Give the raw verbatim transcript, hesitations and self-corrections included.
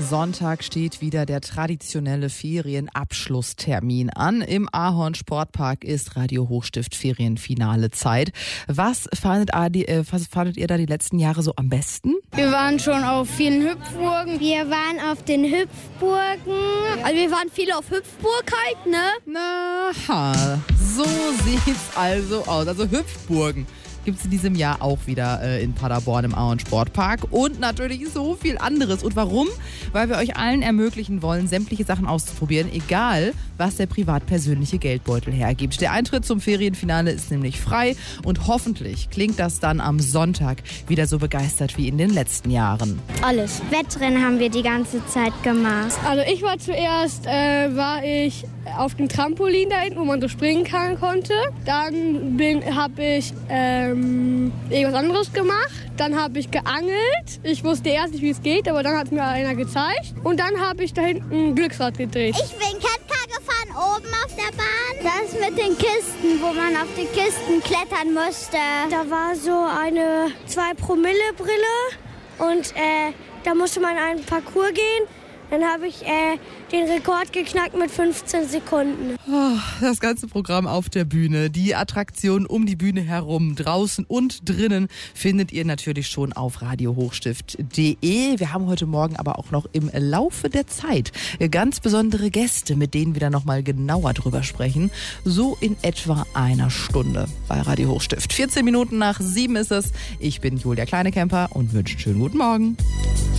Sonntag steht wieder der traditionelle Ferienabschlusstermin an. Im Ahorn Sportpark ist Radio Hochstift Ferienfinale Zeit. Was fandet, äh, was fandet ihr da die letzten Jahre so am besten? Wir waren schon auf vielen Hüpfburgen. Wir waren auf den Hüpfburgen. Also wir waren viel auf Hüpfburg halt, ne? Na, ha, so sieht's also aus. Also Hüpfburgen gibt es in diesem Jahr auch wieder äh, in Paderborn im Ahorn Sportpark und natürlich so viel anderes. Und warum? Weil wir euch allen ermöglichen wollen, sämtliche Sachen auszuprobieren, egal was der privat-persönliche Geldbeutel hergibt. Der Eintritt zum Ferienfinale ist nämlich frei und hoffentlich klingt das dann am Sonntag wieder so begeistert wie in den letzten Jahren. Alles. Wettrennen haben wir die ganze Zeit gemacht. Also ich war zuerst, äh, war ich auf dem Trampolin da hinten, wo man so springen kann, konnte. Dann bin, habe ich ähm, irgendwas anderes gemacht. Dann habe ich geangelt. Ich wusste erst nicht, wie es geht, aber dann hat mir einer gezeigt. Und dann habe ich da hinten ein Glücksrad gedreht. Ich bin Catcar gefahren, oben auf der Bahn. Das mit den Kisten, wo man auf die Kisten klettern musste. Da war so eine zwei Promille Brille und äh, da musste man einen Parcours gehen. Dann habe ich äh, den Rekord geknackt mit fünfzehn Sekunden. Oh, das ganze Programm auf der Bühne, die Attraktionen um die Bühne herum, draußen und drinnen, findet ihr natürlich schon auf radio hochstift punkt de. Wir haben heute Morgen aber auch noch im Laufe der Zeit ganz besondere Gäste, mit denen wir dann nochmal genauer drüber sprechen. So in etwa einer Stunde bei Radio Hochstift. vierzehn Minuten nach sieben ist es. Ich bin Julia Kleinekemper und wünsche einen schönen guten Morgen.